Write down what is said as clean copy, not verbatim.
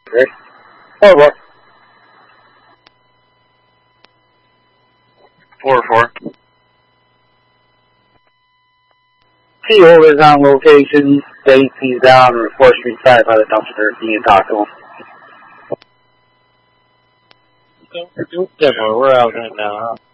Rick. Over. 4-4. T-Hold is on location. States he's down on 4th Street side by the dumpster. You can talk to him. We're out there now, huh?